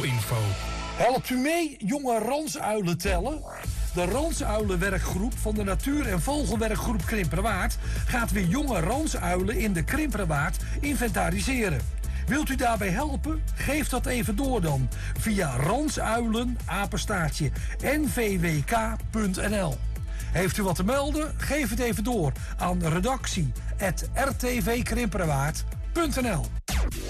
info. Helpt u mee jonge ransuilen tellen? De ransuilenwerkgroep van de Natuur- en Vogelwerkgroep Krimperwaard gaat weer jonge ransuilen in de Krimperwaard inventariseren. Wilt u daarbij helpen? Geef dat even door dan via ransuilen_nvwk.nl. Heeft u wat te melden? Geef het even door aan redactie@rtvkrimperwaard.nl.